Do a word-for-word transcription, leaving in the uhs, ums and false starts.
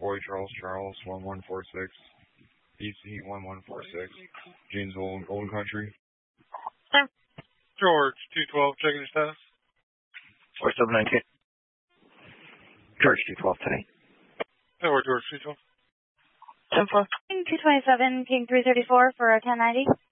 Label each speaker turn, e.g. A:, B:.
A: Boy Charles Charles one one four six, B C one one four six, Janesville, Golden Country.
B: George two twelve, checking your status.
C: four seven nineteen. George two twelve today.
B: Or George two twelve.
D: ten four.
E: two twenty-seven, King three thirty-four for ten ninety.